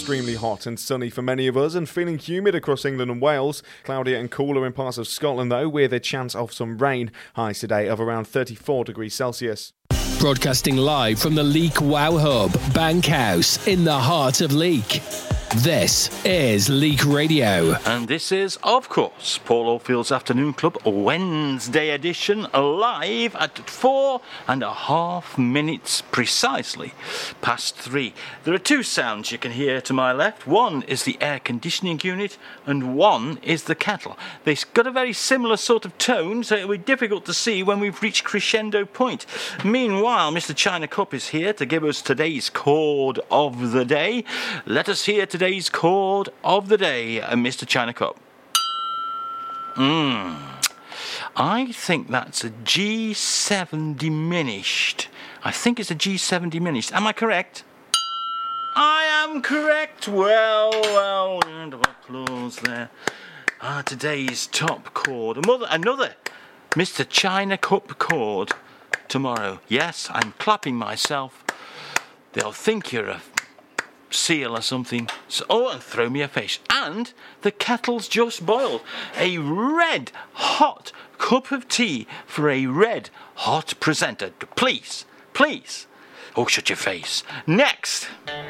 extremely hot and sunny for many of us and feeling humid across England and Wales. Cloudier and cooler in parts of Scotland though, with a chance of some rain. Highs today of around 34 degrees Celsius. Broadcasting live from the Leek Wow Hub, Bankhouse, in the heart of Leek. This is Leek Radio. And this is, of course, Paul Oldfield's Afternoon Club Wednesday edition, live at 4.5 minutes precisely past 3. There are two sounds you can hear to my left. One is the air conditioning unit and one is the kettle. They've got a very similar sort of tone, so it'll be difficult to see when we've reached crescendo point. Meanwhile, Mr. China Cup is here to give us today's chord of the day. Let us hear today's chord of the day, Mr. China Cup. I think that's a G7 diminished. I think it's a G7 diminished. Am I correct? I am correct. Well, round of applause there. Today's top chord. Another Mr. China Cup chord tomorrow. Yes, I'm clapping myself. They'll think you're a seal or something. And throw me a fish. And the kettle's just boiled. A red hot cup of tea for a red hot presenter. Please. Oh, shut your face. Next.